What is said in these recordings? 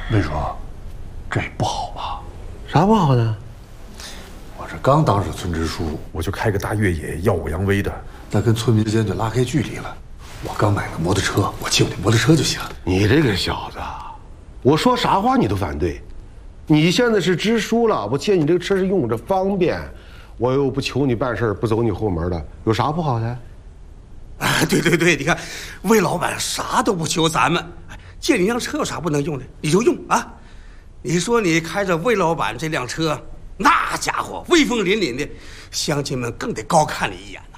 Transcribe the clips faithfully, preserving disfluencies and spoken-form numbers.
魏叔，这不好吧？ 啥不好呢？ 我这刚当上村支书， 我就开个大越野，耀武扬威的， 那跟村民之间就拉开距离了。我刚买个摩托车，我骑我那摩托车就行。 你这个小子，我说啥话你都反对。你现在是支书了，我借你这个车是用着方便，我又不求你办事，不走你后门的，有啥不好的？ 啊，对对对，你看，魏老板啥都不求咱们，借你辆车有啥不能用的，你就用啊！你说你开着魏老板这辆车，那家伙威风凛凛的，乡亲们更得高看你一眼呐。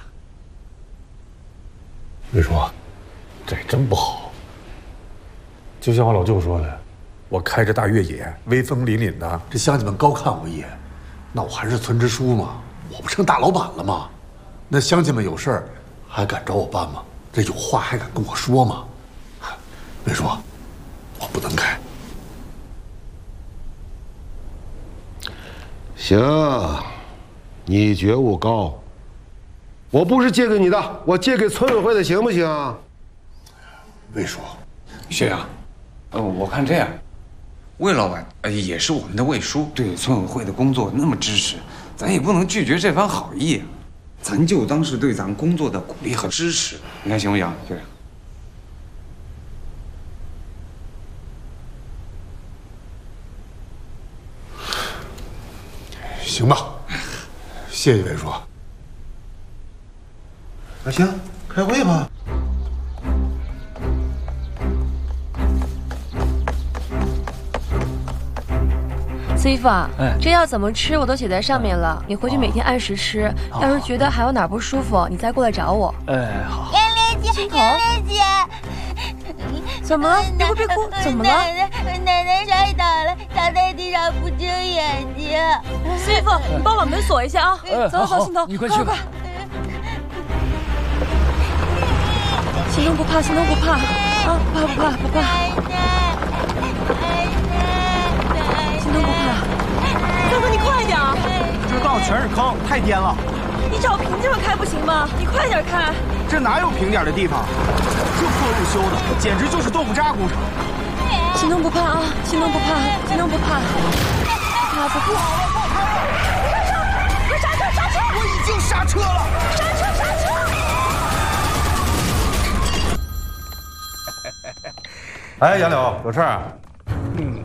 魏叔，这真不好。就像我老舅说的，我开着大越野，威风凛凛的， 这乡亲们高看我一眼，那我还是村支书吗？我不成大老板了吗？那乡亲们有事儿还敢找我办吗？这有话还敢跟我说吗？魏叔，我不能开。 行，你觉悟高。我不是借给你的，我借给村委会的，行不行？ 魏叔， 学长，呃，我看这样，魏老板呃也是我们的魏叔，对村委会的工作那么支持，咱也不能拒绝这番好意啊，咱就当是对咱工作的鼓励和支持，你看行不行，学长？ 行吧，谢谢魏叔。 啊，行，开会吧。 师傅啊， 哎这药怎么吃我都写在上面了，你回去每天按时吃。要是觉得还有哪儿不舒服，你再过来找我。 哎，好。 妍妍姐，妍妍姐， 怎么了？别哭别哭，怎么了？ 奶奶奶奶摔倒了，躺在地上不睁眼睛。 师傅，你帮我把门锁一下啊！ 哎走走， 好心头， 你快去吧。 心动不怕，心动不怕啊！不怕不怕不怕。心动不怕。大哥，你快点儿！ 这道全是坑，太颠了。 你找平地方开不行吗？你快点开！ 这哪有平点的地方？这破路修的，简直就是豆腐渣工程。 心动不怕啊！心动不怕，心动不怕。怕不怕？快刹车！刹车！ 我已经刹车了。 刹车！刹车！ 哎，杨柳，有事儿啊？